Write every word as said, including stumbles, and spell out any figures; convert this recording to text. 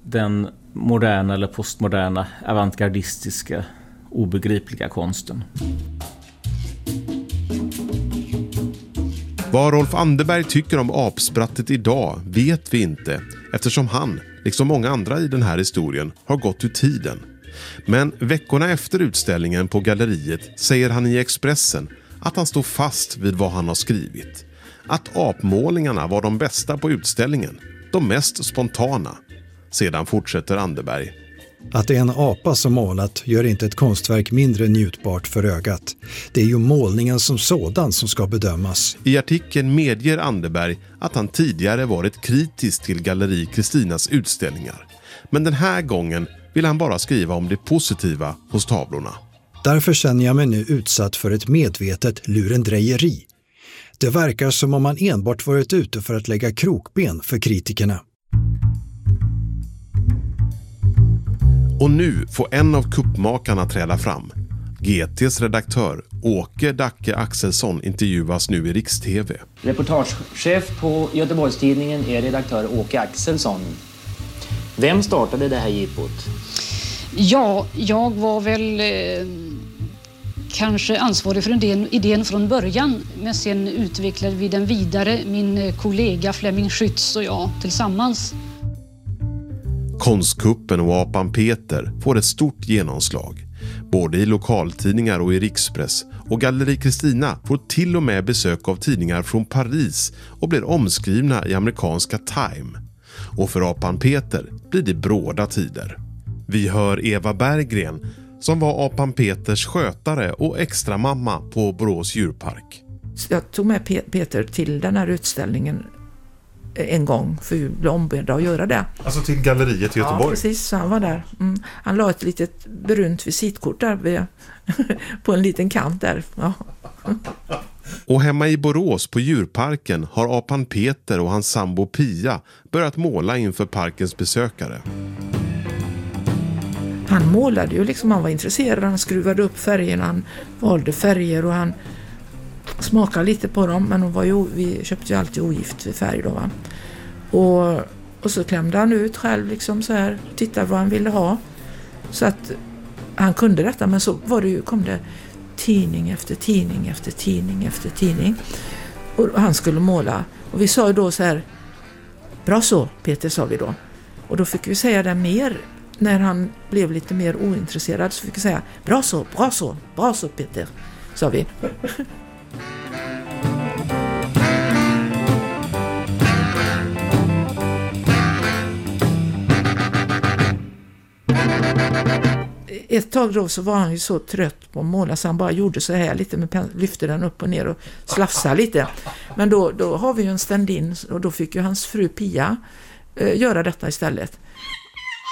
den moderna eller postmoderna avantgardistiska obegripliga konsten. Vad Rolf Anderberg tycker om apsprattet idag vet vi inte, eftersom han, liksom många andra i den här historien, har gått ur tiden. Men veckorna efter utställningen på galleriet säger han i Expressen att han står fast vid vad han har skrivit. Att apmålningarna var de bästa på utställningen, de mest spontana. Sedan fortsätter Anderberg. Att det är en apa som målat gör inte ett konstverk mindre njutbart för ögat. Det är ju målningen som sådan som ska bedömas. I artikeln medger Anderberg att han tidigare varit kritisk till Galleri Kristinas utställningar. Men den här gången vill han bara skriva om det positiva hos tavlorna. Därför känner jag mig nu utsatt för ett medvetet lurendrejeri. Det verkar som om man enbart varit ute för att lägga krokben för kritikerna. Och nu får en av kuppmakarna träda fram. G T:s redaktör Åke Dacke Axelsson intervjuas nu i Riks-T V. Reportagechef på Göteborgstidningen är redaktör Åke Axelsson. Vem startade det här jippot? Ja, jag var väl eh, kanske ansvarig för den idén från början. Men sen utvecklade vi den vidare, min kollega Flemming Schütz och jag tillsammans. Konstkuppen och apan Peter får ett stort genomslag. Både i lokaltidningar och i rikspress. Och Galleri Kristina får till och med besök av tidningar från Paris och blir omskrivna i amerikanska Time. Och för apan Peter blir det bråda tider. Vi hör Eva Berggren som var apan Peters skötare och extra mamma på Borås djurpark. Jag tog med Peter till den här utställningen en gång för vi blev ombedda att göra det. Alltså till galleriet i Göteborg? Ja, precis. Så han var där. Mm. Han la ett litet brunt visitkort där vid, på en liten kant där. Ja. Och hemma i Borås på djurparken har apan Peter och hans sambo Pia börjat måla inför parkens besökare. Han målade ju liksom, han var intresserad, han skruvade upp färgerna, han valde färger och han smakade lite på dem, men hon var ju, vi köpte ju alltid ogift färg då, va? Och, och så klämde han ut själv liksom så här, tittade vad han ville ha. Så att han kunde detta, men så var det ju, kom det tidning efter tidning efter tidning efter tidning. Och han skulle måla. Och vi sa ju då så här, bra så Peter, sa vi då. Och då fick vi säga det mer, när han blev lite mer ointresserad så fick vi säga, bra så, bra så, bra så Peter, sa vi. Ett tag då så var han ju så trött på att måla så han bara gjorde så här lite med pen- lyfte den upp och ner och slafsade lite. Men då, då har vi ju en stand-in och då fick ju hans fru Pia eh, göra detta istället.